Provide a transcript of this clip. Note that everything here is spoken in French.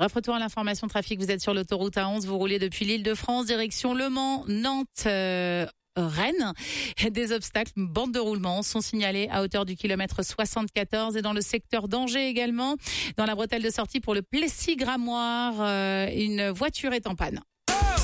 Bref, retour à l'information trafic. Vous êtes sur l'autoroute A11, vous roulez depuis l'Île-de-France, direction Le Mans, Nantes, Rennes. Des obstacles, bande de roulement sont signalés à hauteur du kilomètre 74 et dans le secteur d'Angers également. Dans la bretelle de sortie pour le Plessis-Gramoire, une voiture est en panne.